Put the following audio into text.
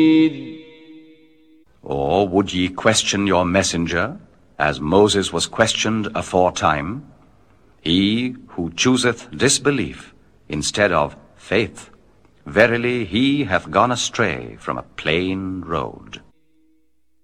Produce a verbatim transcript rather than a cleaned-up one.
Or would ye question your messenger, as Moses was questioned aforetime? He who chooseth disbelief instead of faith, verily he hath gone astray from a plain road.